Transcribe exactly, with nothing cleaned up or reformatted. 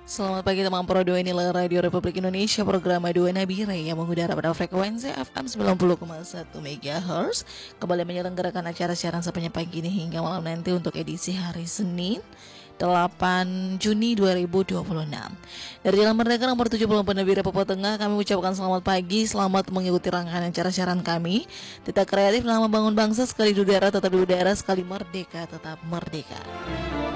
Selamat pagi teman Pro dua, inilah Radio Republik Indonesia, program dua Nabire yang mengudara pada frekuensi F M sembilan puluh koma satu MHz. Kembali menyelenggarakan acara siaran sampai pagi ini hingga malam nanti untuk edisi hari Senin delapan Juni dua ribu dua puluh enam. Dari Jalan Merdeka nomor tujuh puluh empat Nabire Papua Tengah, kami ucapkan selamat pagi, selamat mengikuti rangkaian acara siaran kami. Kita kreatif dalam membangun bangsa, sekali di udara tetap di udara, sekali merdeka tetap merdeka.